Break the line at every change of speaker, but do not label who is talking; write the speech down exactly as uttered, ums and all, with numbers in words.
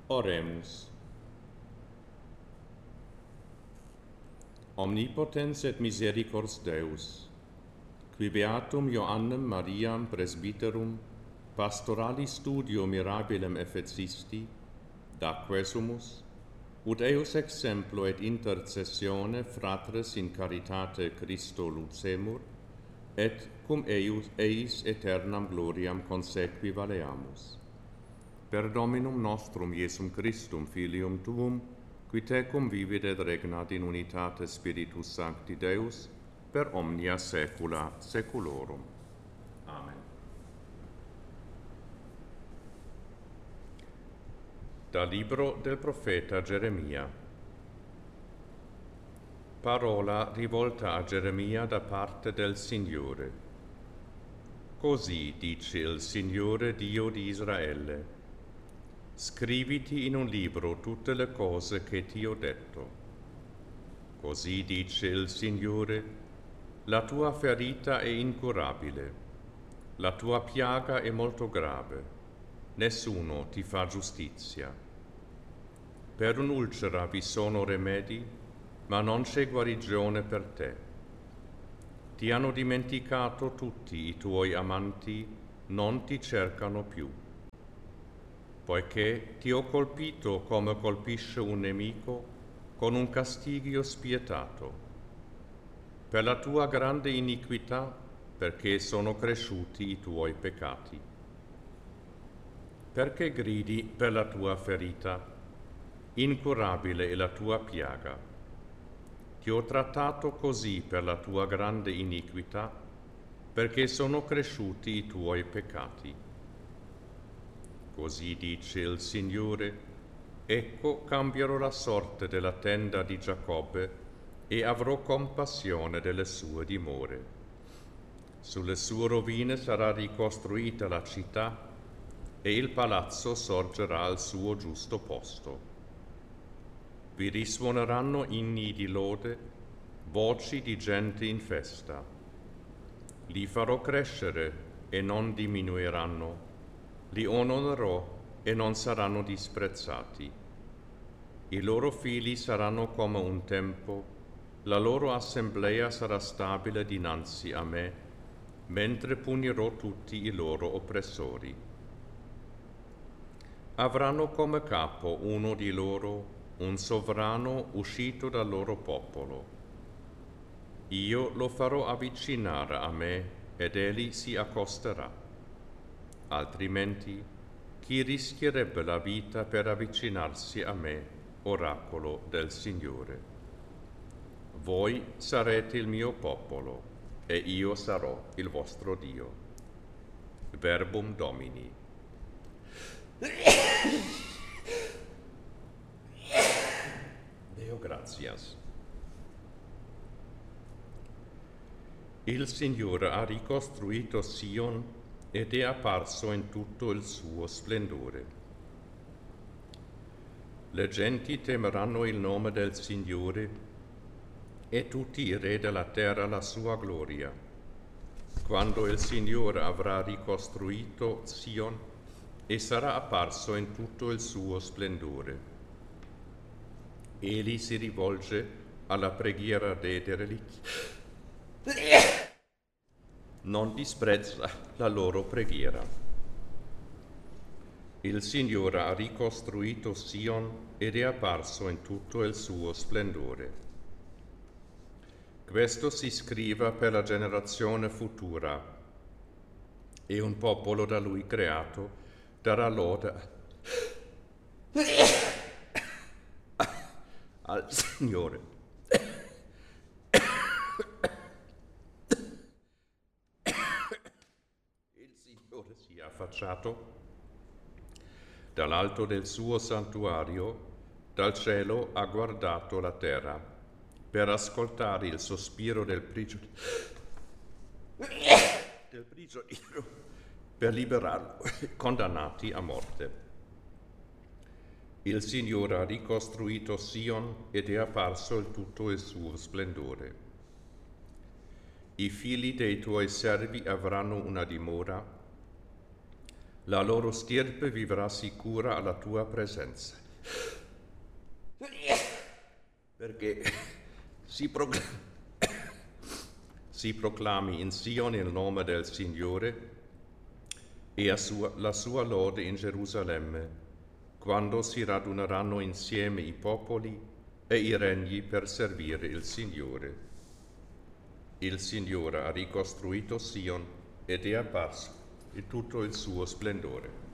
Oremus. Omnipotens et misericors Deus, qui beatum Ioannem Mariam presbyterum pastorali studio mirabilem effecisti, daque sumus, ut eius exemplo et intercessione fratres in caritate Christo lucemur, et cum eius eis aeternam gloriam consequi valeamus. Per Dominum nostrum Iesum Christum, Filium Tuum, qui tecum vivit et regnat in unitate Spiritus Sancti Deus, per omnia saecula saeculorum. Amen. Dal libro del profeta Geremia. Parola rivolta a Geremia da parte del Signore. Così dice il Signore Dio di Israele: scriviti in un libro tutte le cose che ti ho detto. Così dice il Signore: la tua ferita è incurabile, la tua piaga è molto grave, nessuno ti fa giustizia. Per un'ulcera vi sono rimedi, ma non c'è guarigione per te. Ti hanno dimenticato tutti i tuoi amanti, non ti cercano più. Poiché ti ho colpito come colpisce un nemico, con un castigo spietato. Per la tua grande iniquità, perché sono cresciuti i tuoi peccati. Perché gridi per la tua ferita? Incurabile è la tua piaga. Ti ho trattato così per la tua grande iniquità, perché sono cresciuti i tuoi peccati. Così dice il Signore: ecco, cambierò la sorte della tenda di Giacobbe e avrò compassione delle sue dimore. Sulle sue rovine sarà ricostruita la città e il palazzo sorgerà al suo giusto posto. Vi risuoneranno inni di lode, voci di gente in festa. Li farò crescere e non diminuiranno. Li onorerò e non saranno disprezzati. I loro figli saranno come un tempo, la loro assemblea sarà stabile dinanzi a me, mentre punirò tutti i loro oppressori. Avranno come capo uno di loro, un sovrano uscito dal loro popolo. Io lo farò avvicinare a me ed egli si accosterà. Altrimenti, chi rischierebbe la vita per avvicinarsi a me, oracolo del Signore? Voi sarete il mio popolo, e io sarò il vostro Dio. Verbum Domini. Deo gratias. Il Signore ha ricostruito Sion ed è apparso in tutto il suo splendore. Le genti temeranno il nome del Signore e tutti i re della terra la sua gloria, quando il Signore avrà ricostruito Sion e sarà apparso in tutto il suo splendore. Egli si rivolge alla preghiera dei derelitti. Non disprezza la loro preghiera. Il Signore ha ricostruito Sion ed è apparso in tutto il suo splendore. Questo si scriva per la generazione futura, e un popolo da lui creato darà lode al Signore. Affacciato dall'alto del suo santuario, dal cielo ha guardato la terra per ascoltare il sospiro del prigioniero, del prigioniero per liberarlo, condannati a morte. Il Signore ha ricostruito Sion ed è apparso in tutto il suo splendore. I figli dei tuoi servi avranno una dimora La loro stirpe vivrà sicura alla tua presenza. Perché si, procl- si proclami in Sion il nome del Signore e a sua, la sua lode in Gerusalemme, quando si raduneranno insieme i popoli e i regni per servire il Signore. Il Signore ha ricostruito Sion ed è apparso in tutto il suo splendore.